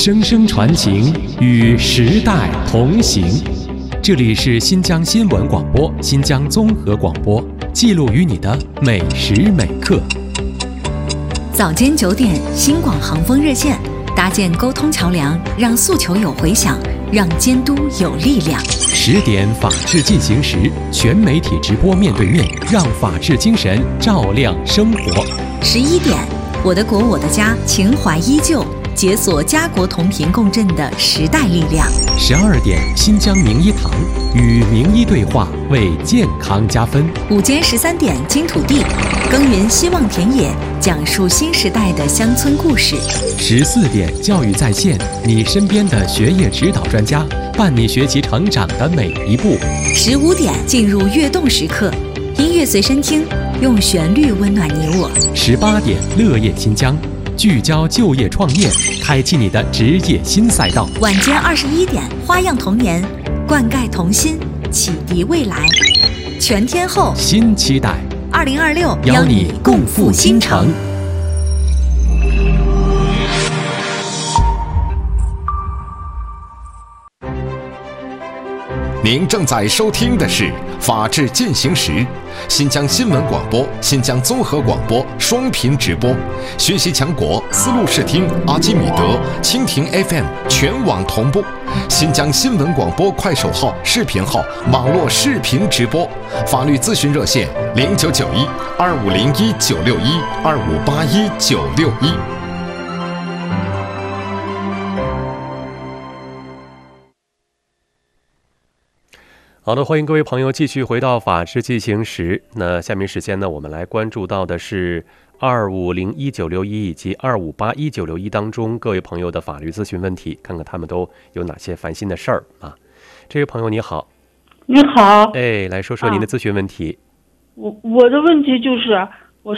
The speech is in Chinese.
声声传情，与时代同行。这里是新疆新闻广播、新疆综合广播，记录于你的每时每刻。 早间9点，新广航风热线，搭建沟通桥梁，让诉求有回响，让监督有力量。 10点，法治进行时，全媒体直播面对面，让法治精神照亮生活。 11点，我的国我的家，情怀依旧，解锁家国同频共振的时代力量。 12点，新疆名医堂，与名医对话，为健康加分。 午间13点，金土地，耕耘希望田野，讲述新时代的乡村故事。 14点，教育在线，你身边的学业指导专家，伴你学习成长的每一步。 15点，进入跃动时刻，音乐随身听，用旋律温暖你我。 18点，乐业新疆，聚焦就业创业，开启你的职业新赛道。 晚间21点，花样童年，灌溉童心，启迪未来。全天候新期待 ，2026 邀你共赴新城。 您正在收听的是《法治进行时》，新疆新闻广播、新疆综合广播双频直播，学习强国丝路视听、阿基米德、蜻蜓 FM 全网同步，新疆新闻广播快手号、视频号网络视频直播，法律咨询热线0991-2501-961-2581-961。 好的，欢迎各位朋友继续回到法治进行时。那下面时间呢，我们来关注到的是2501-961以及2581-961当中各位朋友的法律咨询问题，看看他们都有哪些烦心的事儿啊。这位朋友你好。 你好。 来说说您的咨询问题。 我的问题就是